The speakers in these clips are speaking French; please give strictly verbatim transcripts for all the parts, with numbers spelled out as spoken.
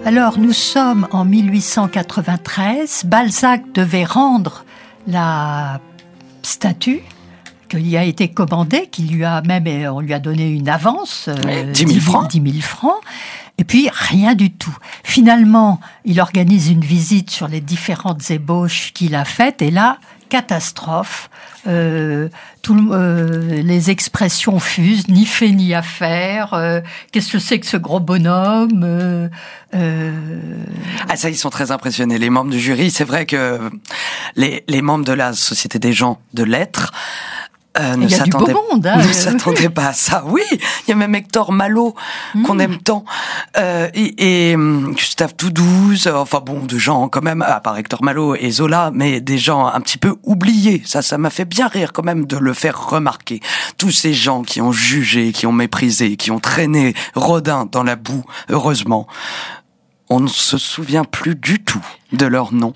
Alors, nous sommes en mille huit cent quatre-vingt-treize. Balzac devait rendre la statue qui lui a été commandée, qui lui a même, on lui a donné une avance, euh, dix mille francs. dix mille francs. Et puis, rien du tout. Finalement, il organise une visite sur les différentes ébauches qu'il a faites. Et là, catastrophe. Euh, tout, euh, les expressions fusent, ni fait ni à faire. Euh, qu'est-ce que c'est que ce gros bonhomme euh, euh... Ah ça, ils sont très impressionnés, les membres du jury. C'est vrai que les, les membres de la Société des gens de lettres Euh, ne il y a du beau monde, hein, ne s'attendait pas à ça. Oui, il y a même Hector Malot mmh. qu'on aime tant, euh, et, et Gustave Doudouze, enfin bon, de gens quand même, à part Hector Malot et Zola, mais des gens un petit peu oubliés. Ça, ça m'a fait bien rire quand même de le faire remarquer. Tous ces gens qui ont jugé, qui ont méprisé, qui ont traîné Rodin dans la boue, heureusement, on ne se souvient plus du tout de leur nom.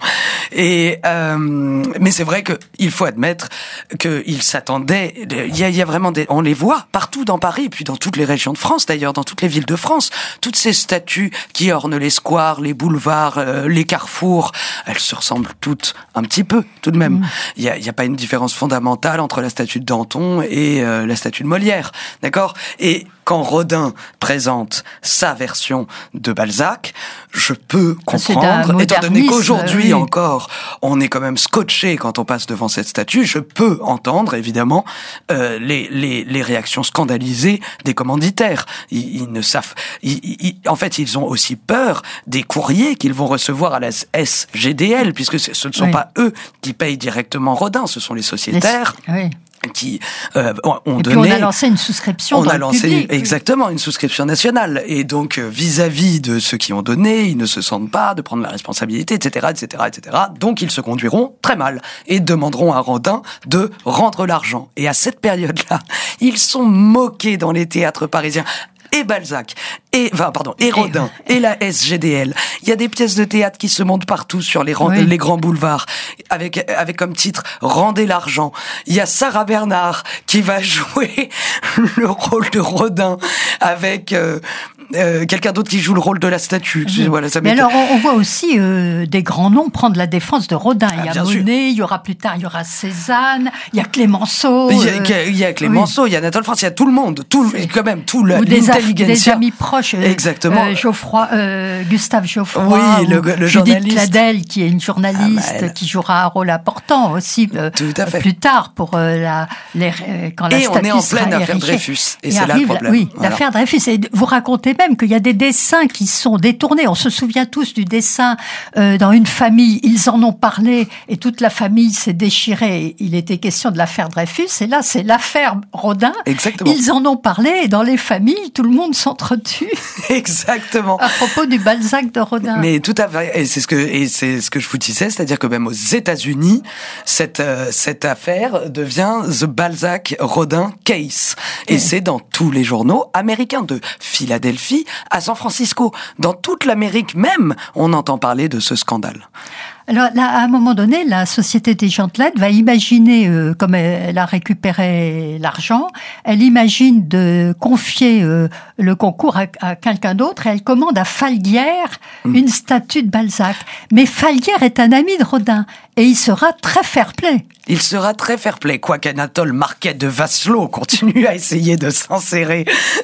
Et euh, mais c'est vrai que il faut admettre qu'ils s'attendaient. Il y a, il y a vraiment des, on les voit partout dans Paris, et puis dans toutes les régions de France d'ailleurs, dans toutes les villes de France. Toutes ces statues qui ornent les squares, les boulevards, euh, les carrefours, elles se ressemblent toutes un petit peu, tout de même. Mmh. Il y a, il y a pas une différence fondamentale entre la statue de Danton et euh, la statue de Molière, d'accord ? Et quand Rodin présente sa version de Balzac, je peux comprendre, étant donné qu'aujourd'hui oui. encore, on est quand même scotché quand on passe devant cette statue, je peux entendre, évidemment, euh, les, les, les réactions scandalisées des commanditaires. Ils, ils ne savent... Ils, ils, en fait, ils ont aussi peur des courriers qu'ils vont recevoir à la S G D L, puisque ce ne sont oui. pas eux qui payent directement Rodin, ce sont les sociétaires. Les... Oui. qui euh, ont et donné... puis on a lancé une souscription on dans a le lancé public. Exactement, une souscription nationale. Et donc, euh, vis-à-vis de ceux qui ont donné, ils ne se sentent pas de prendre la responsabilité, et cetera, et cetera, et cetera. Donc, ils se conduiront très mal et demanderont à Rodin de rendre l'argent. Et à cette période-là, ils sont moqués dans les théâtres parisiens. Et Balzac, et, enfin, pardon, et Rodin, et, et la S G D L. Il y a des pièces de théâtre qui se montent partout sur les, oui. les grands boulevards, avec, avec comme titre « Rendez l'argent ». Il y a Sarah Bernard qui va jouer le rôle de Rodin avec... Euh, Euh, quelqu'un d'autre qui joue le rôle de la statue. Mmh. Voilà, ça Mais alors, on, on voit aussi euh, des grands noms prendre la défense de Rodin. Ah, il y a Monet, il y aura plus tard, il y aura Cézanne, il y a Clémenceau. Il y a, il y a Clémenceau, oui. il y a Anatole France, il y a tout le monde, tout, quand même, tout la, Ou des, aff, des amis proches. Euh, Exactement. Euh, Geoffroy, euh, Gustave Geoffroy. Oui, le, le Judith journaliste. Cladel, qui est une journaliste, ah, bah, qui jouera un rôle important aussi euh, tout à fait. plus tard pour euh, la, les, euh, quand la et statue on est en pleine affaire érigée. Dreyfus, et, et c'est arrive, là le problème. Oui, voilà. l'affaire Dreyfus. Et vous racontez même qu'il y a des dessins qui sont détournés. On se souvient tous du dessin euh, dans une famille. Ils en ont parlé et toute la famille s'est déchirée. Il était question de l'affaire Dreyfus. Et là, c'est l'affaire Rodin. Exactement. Ils en ont parlé et dans les familles, tout le monde s'entretue. Exactement. À propos du Balzac de Rodin. Mais tout à fait. Et c'est ce que et c'est ce que je vous disais, c'est-à-dire que même aux États-Unis, cette euh, cette affaire devient The Balzac Rodin Case. Et oui. c'est dans tous les journaux américains, de Philadelphie à San Francisco. Dans toute l'Amérique même, on entend parler de ce scandale. Alors là, à un moment donné, la Société des gens de lettres va imaginer, euh, comme elle a récupéré l'argent, elle imagine de confier euh, le concours à, à quelqu'un d'autre et elle commande à Falguière mmh. une statue de Balzac. Mais Falguière est un ami de Rodin et il sera très fair-play. Il sera très fair-play, quoiqu'Anatole Marquet de Vasselot continue à essayer de s'insérer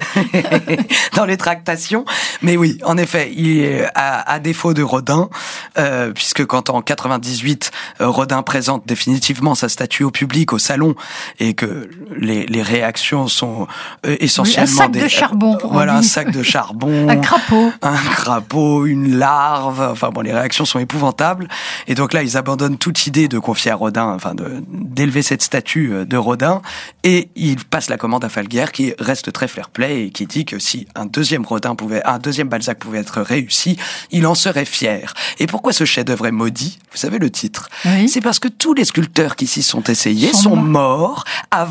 dans les tractations. Mais oui, en effet, il est à, à défaut de Rodin, euh, puisque quand en quatre-vingt-dix-huit, euh, Rodin présente définitivement sa statue au public, au salon, et que les, les réactions sont euh, essentiellement... Oui, un sac des, de charbon. Euh, voilà, un sac de charbon. Un crapaud. Un crapaud, une larve. Enfin bon, les réactions sont épouvantables. Et donc là, ils abandonnent toute idée de confier à Rodin, enfin de d'élever cette statue de Rodin, et il passe la commande à Falguière, qui reste très fair-play et qui dit que si un deuxième Rodin pouvait, un deuxième Balzac pouvait être réussi, il en serait fier. Et pourquoi ce chef-d'œuvre est maudit ? Vous savez le titre ? Oui. C'est parce que tous les sculpteurs qui s'y sont essayés sont, sont morts avant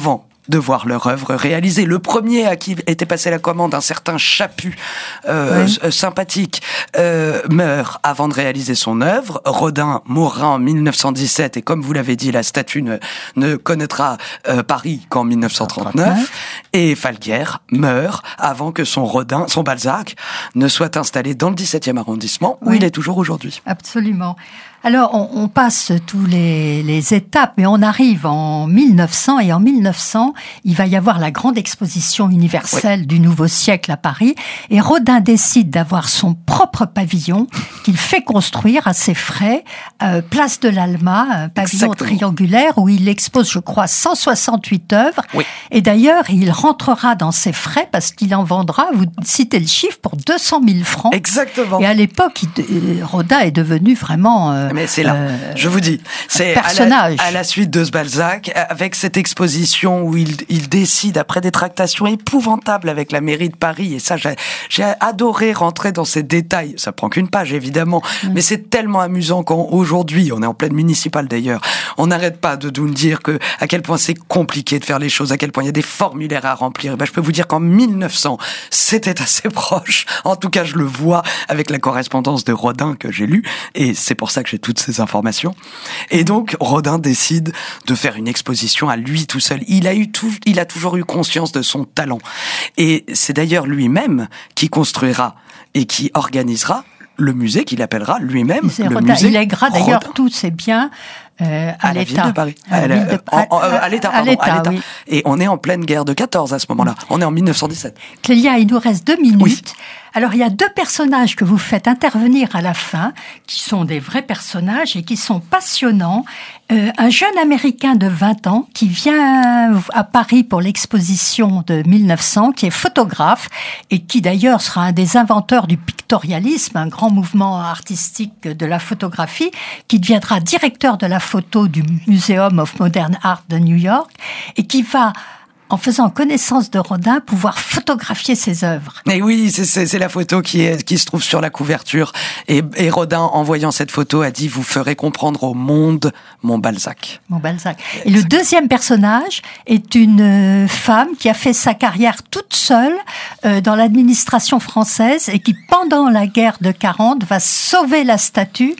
de voir leur œuvre réalisée. Le premier à qui était passé la commande, un certain Chaput, euh, oui. sympathique, euh, meurt avant de réaliser son œuvre. Rodin mourra en mille neuf cent dix-sept et comme vous l'avez dit, la statue ne, ne connaîtra euh, Paris qu'en mille neuf cent trente-neuf. Et Falguière meurt avant que son Rodin, son Balzac, ne soit installé dans le dix-septième arrondissement où oui. il est toujours aujourd'hui. Absolument. Alors, on, on passe tous les, les étapes, mais on arrive en mille neuf cents, et en mille neuf cents, il va y avoir la grande exposition universelle oui. du Nouveau siècle à Paris, et Rodin décide d'avoir son propre pavillon qu'il fait construire à ses frais, euh, place de l'Alma, un pavillon Exactement. triangulaire où il expose, je crois, cent soixante-huit œuvres, oui. et d'ailleurs, il rentrera dans ses frais parce qu'il en vendra, vous citez le chiffre, pour deux cent mille francs. Exactement. Et à l'époque, il, Rodin est devenu vraiment... Euh, Mais c'est là, euh, je vous dis, c'est à la, à la suite de ce Balzac, avec cette exposition où il, il décide, après des tractations épouvantables avec la mairie de Paris, et ça, j'ai, j'ai adoré rentrer dans ces détails. Ça prend qu'une page, évidemment, mmh. mais c'est tellement amusant quand aujourd'hui, on est en pleine municipale d'ailleurs, on n'arrête pas de nous dire que à quel point c'est compliqué de faire les choses, à quel point il y a des formulaires à remplir. Et ben, je peux vous dire qu'en mille neuf cents, c'était assez proche. En tout cas, je le vois avec la correspondance de Rodin que j'ai lue, et c'est pour ça que j'ai toutes ces informations. Et donc, Rodin décide de faire une exposition à lui tout seul. Il a eu tout, il a toujours eu conscience de son talent. Et c'est d'ailleurs lui-même qui construira et qui organisera le musée qu'il appellera lui-même le Rodin. musée Il lèguera d'ailleurs Rodin. tous ses biens euh, à, à l'État. La ville de Paris. À, à, la, de, en, en, à l'État, pardon. À l'État, à l'État, oui. Et on est en pleine guerre de quatorze à ce moment-là. On est en mille neuf cent dix-sept. Clélia, il nous reste deux minutes. Oui. Alors, il y a deux personnages que vous faites intervenir à la fin, qui sont des vrais personnages et qui sont passionnants. Euh, un jeune Américain de vingt ans qui vient à Paris pour l'exposition de mille neuf cents, qui est photographe et qui d'ailleurs sera un des inventeurs du pictorialisme, un grand mouvement artistique de la photographie, qui deviendra directeur de la photo du Museum of Modern Art de New York et qui va, en faisant connaissance de Rodin, pouvoir photographier ses œuvres. Et oui, c'est, c'est, c'est la photo qui, est, qui se trouve sur la couverture. Et, et Rodin, en voyant cette photo, a dit « Vous ferez comprendre au monde mon Balzac ». Mon Balzac. Et le deuxième personnage est une femme qui a fait sa carrière toute seule euh, dans l'administration française et qui, pendant la guerre de quarante, va sauver la statue,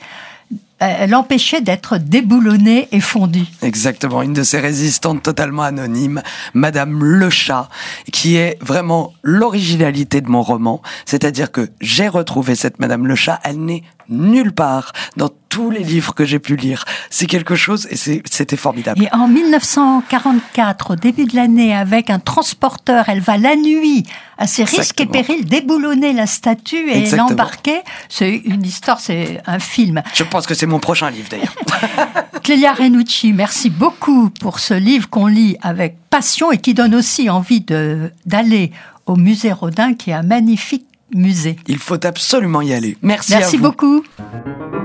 l'empêcher d'être déboulonnée et fondue. Exactement, une de ces résistantes totalement anonymes, Madame Le Chat, qui est vraiment l'originalité de mon roman. C'est-à-dire que j'ai retrouvé cette Madame Le Chat, elle n'est nulle part dans tous les livres que j'ai pu lire. C'est quelque chose et c'est, c'était formidable. Et en mille neuf cent quarante-quatre, au début de l'année, avec un transporteur, elle va la nuit, à ses risques et périls, déboulonner la statue et Exactement. l'embarquer. C'est une histoire, c'est un film. Je pense que c'est mon prochain livre d'ailleurs. Clélia Renucci, merci beaucoup pour ce livre qu'on lit avec passion et qui donne aussi envie de, d'aller au musée Rodin, qui est un magnifique musée. Il faut absolument y aller. Merci, Merci à vous. beaucoup.